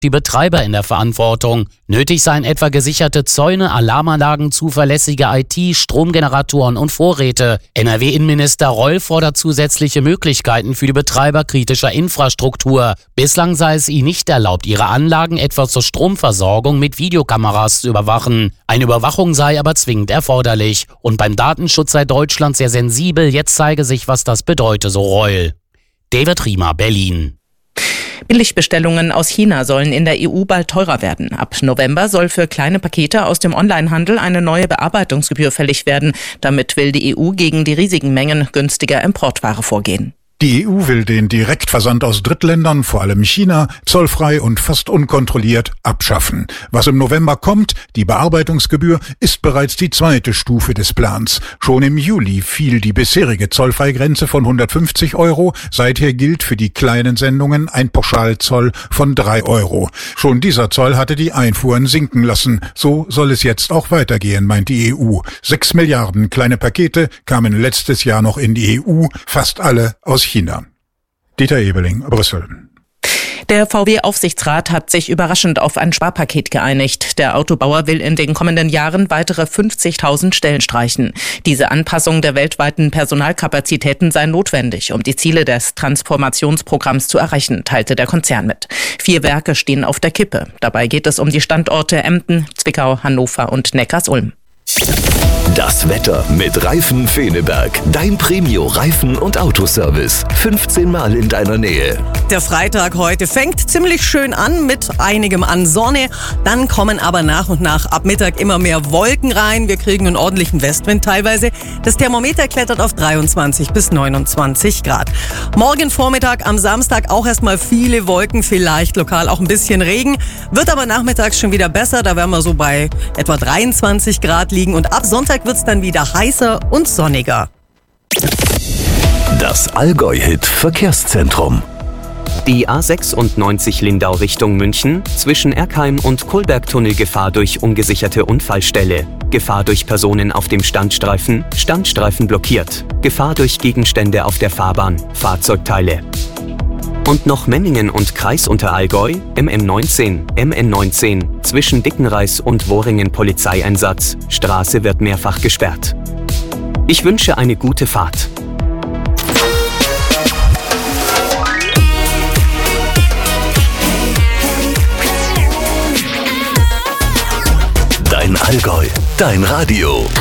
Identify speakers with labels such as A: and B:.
A: die Betreiber in der Verantwortung. Nötig seien etwa gesicherte Zäune, Alarmanlagen, zuverlässige IT, Stromgeneratoren und Vorräte. NRW-Innenminister Reul fordert zusätzliche Möglichkeiten für die Betreiber kritischer Infrastruktur. Bislang sei es ihnen nicht erlaubt, ihre Anlagen etwa zur Stromversorgung mit Videokameras zu überwachen. Eine Überwachung sei aber zwingend erforderlich. Und beim Datenschutz sei Deutschland sehr sensibel. Jetzt zeige sich, was das bedeute, so Reul. David Riemer, Berlin.
B: Billigbestellungen aus China sollen in der EU bald teurer werden. Ab November soll für kleine Pakete aus dem Onlinehandel eine neue Bearbeitungsgebühr fällig werden. Damit will die EU gegen die riesigen Mengen günstiger Importware vorgehen.
C: Die EU will den Direktversand aus Drittländern, vor allem China, zollfrei und fast unkontrolliert abschaffen. Was im November kommt, die Bearbeitungsgebühr, ist bereits die zweite Stufe des Plans. Schon im Juli fiel die bisherige Zollfreigrenze von 150 €. Seither gilt für die kleinen Sendungen ein Pauschalzoll von 3 €. Schon dieser Zoll hatte die Einfuhren sinken lassen. So soll es jetzt auch weitergehen, meint die EU. 6 Milliarden kleine Pakete kamen letztes Jahr noch in die EU, fast alle aus China. Dieter Ebeling, Brüssel.
B: Der VW-Aufsichtsrat hat sich überraschend auf ein Sparpaket geeinigt. Der Autobauer will in den kommenden Jahren weitere 50.000 Stellen streichen. Diese Anpassung der weltweiten Personalkapazitäten sei notwendig, um die Ziele des Transformationsprogramms zu erreichen, teilte der Konzern mit. 4 Werke stehen auf der Kippe. Dabei geht es um die Standorte Emden, Zwickau, Hannover und Neckarsulm.
D: Das Wetter mit Reifen Feneberg. Dein Premio-Reifen- und Autoservice. 15 Mal in deiner Nähe.
E: Der Freitag heute fängt ziemlich schön an mit einigem an Sonne. Dann kommen aber nach und nach ab Mittag immer mehr Wolken rein. Wir kriegen einen ordentlichen Westwind teilweise. Das Thermometer klettert auf 23 bis 29 Grad. Morgen Vormittag am Samstag auch erstmal viele Wolken, vielleicht lokal auch ein bisschen Regen. Wird aber nachmittags schon wieder besser. Da werden wir so bei etwa 23 Grad liegen. Und ab Sonntag wird es dann wieder heißer und sonniger.
D: Das Allgäu-Hit-Verkehrszentrum.
F: Die A96 Lindau Richtung München, zwischen Erkheim und Kohlbergtunnel Gefahr durch ungesicherte Unfallstelle. Gefahr durch Personen auf dem Standstreifen, Standstreifen blockiert. Gefahr durch Gegenstände auf der Fahrbahn, Fahrzeugteile. Und noch Menningen und Kreis Unterallgäu, MN19, zwischen Dickenreis und Wohringen Polizeieinsatz, Straße wird mehrfach gesperrt. Ich wünsche eine gute Fahrt.
D: Dein Allgäu, dein Radio.